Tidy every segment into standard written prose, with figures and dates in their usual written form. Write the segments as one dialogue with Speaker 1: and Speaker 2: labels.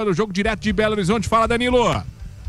Speaker 1: O jogo direto de Belo Horizonte. Fala, Danilo.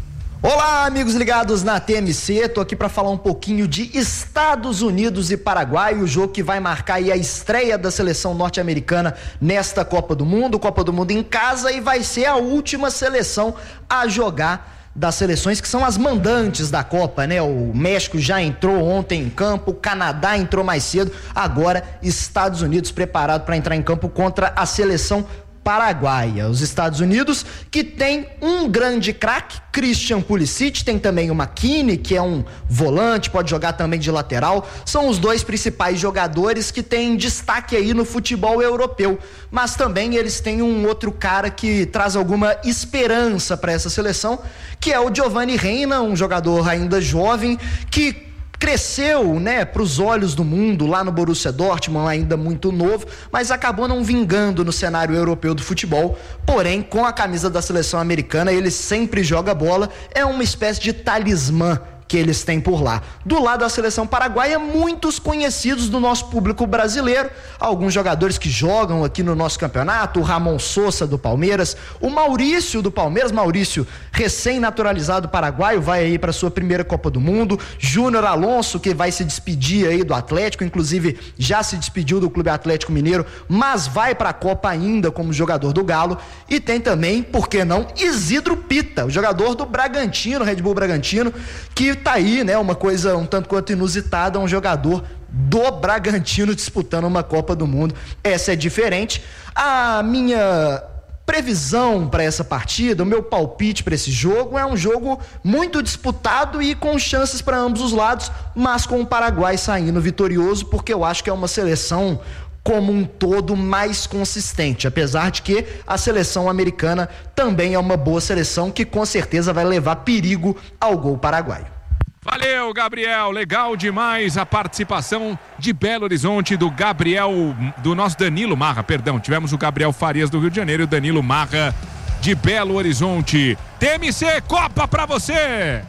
Speaker 2: Olá, amigos ligados na TMC, tô aqui para falar um pouquinho de Estados Unidos e Paraguai, o jogo que vai marcar aí a estreia da seleção norte-americana nesta Copa do Mundo em casa, e vai ser a última seleção a jogar das seleções que são as mandantes da Copa, né? O México já entrou ontem em campo, o Canadá entrou mais cedo, agora Estados Unidos preparado para entrar em campo contra a seleção paraguaia. Os Estados Unidos, que tem um grande craque, Christian Pulisic, tem também o McKennie, que é um volante, pode jogar também de lateral, são os dois principais jogadores que têm destaque aí no futebol europeu, mas também eles têm um outro cara que traz alguma esperança para essa seleção, que é o Giovanni Reina, um jogador ainda jovem, que cresceu, né, para os olhos do mundo lá no Borussia Dortmund, ainda muito novo, mas acabou não vingando no cenário europeu do futebol. Porém, com a camisa da seleção americana, ele sempre joga bola, é uma espécie de talismã que eles têm por lá. Do lado da seleção paraguaia, muitos conhecidos do nosso público brasileiro, alguns jogadores que jogam aqui no nosso campeonato, o Ramon Sosa do Palmeiras, o Maurício do Palmeiras, Maurício recém-naturalizado paraguaio, vai aí para sua primeira Copa do Mundo, Júnior Alonso, que vai se despedir aí do Atlético, inclusive já se despediu do Clube Atlético Mineiro, mas vai para a Copa ainda como jogador do Galo, e tem também, por que não, Isidro Pita, o jogador do Bragantino, Red Bull Bragantino, que tá aí, né, uma coisa um tanto quanto inusitada, um jogador do Bragantino disputando uma Copa do Mundo. Essa é diferente. A minha previsão para essa partida, o meu palpite para esse jogo é um jogo muito disputado e com chances para ambos os lados, mas com o Paraguai saindo vitorioso, porque eu acho que é uma seleção como um todo mais consistente, apesar de que a seleção americana também é uma boa seleção que com certeza vai levar perigo ao gol paraguaio.
Speaker 1: Valeu, Gabriel, legal demais a participação de Belo Horizonte do Gabriel, do nosso Danilo Marra, perdão, tivemos o Gabriel Farias do Rio de Janeiro e o Danilo Marra de Belo Horizonte. TMC Copa pra você!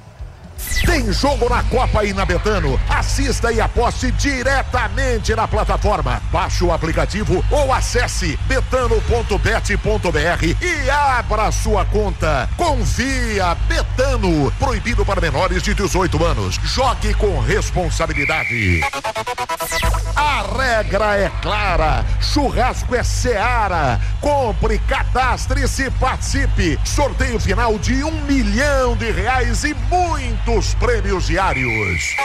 Speaker 3: Tem jogo na Copa e na Betano. Assista e aposte diretamente na plataforma. Baixe o aplicativo ou acesse betano.bet.br e abra sua conta. Confia, Betano. Proibido para menores de 18 anos. Jogue com responsabilidade. A regra é clara. Churrasco é Seara. Compre, cadastre-se, participe. Sorteio final de R$1 milhão e muitos prêmios diários.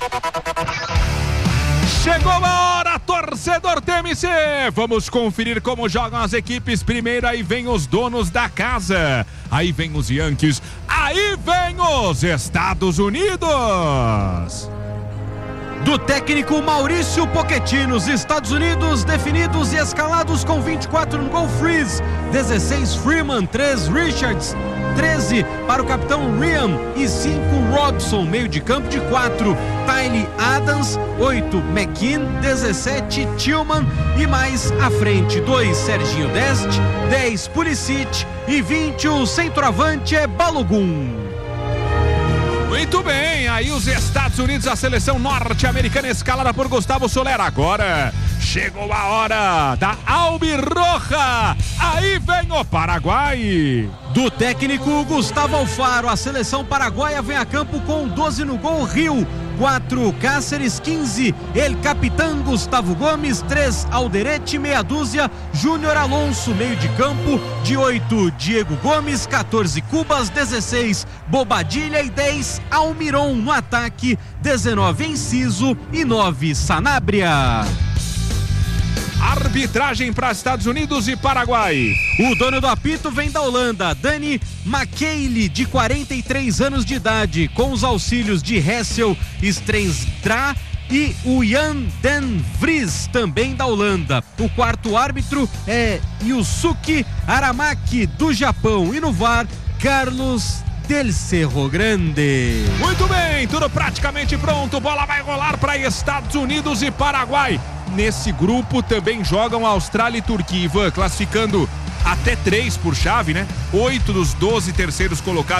Speaker 1: Chegou a hora, torcedor TMC. Vamos conferir como jogam as equipes. Primeiro aí vem os donos da casa. Aí vem os Yankees. Aí vem os Estados Unidos.
Speaker 4: Do técnico Maurício Pochettino, os Estados Unidos definidos e escalados com 24 no gol. Freeze, 16 Freeman, 3 Richards, 13 para o capitão Ryan e 5 Rodson. Meio de campo de 4 Tyler Adams, 8 McKean, 17 Tillman e mais à frente 2 Serginho Dest, 10 Pulisic e 20 o centroavante é Balogun.
Speaker 1: Muito bem, aí os Estados Unidos, a seleção norte-americana escalada por Gustavo Soler. Agora chegou a hora da Albirroja. Aí vem o Paraguai.
Speaker 4: Do técnico Gustavo Alfaro, a seleção paraguaia vem a campo com 12 no gol. Rio, 4 Cáceres, 15 El Capitão Gustavo Gomes, 3 Alderete, meia dúzia Júnior Alonso. Meio de campo de 8 Diego Gomes, 14 Cubas, 16 Bobadilha e 10 Almiron. No ataque 19 Enciso e 9 Sanabria.
Speaker 1: Arbitragem para Estados Unidos e Paraguai.
Speaker 4: O dono do apito vem da Holanda, Danny McKayle, de 43 anos de idade, com os auxílios de Hessel Strenstra e o Jan Den Vries, também da Holanda. O quarto árbitro é Yusuke Aramaki, do Japão, e no VAR, Carlos del Cerro Grande.
Speaker 1: Muito bem, tudo praticamente pronto, bola vai rolar para Estados Unidos e Paraguai. Nesse grupo também jogam Austrália e Turquia, Ivan, classificando até 3 por chave, né? 8 dos 12 terceiros colocados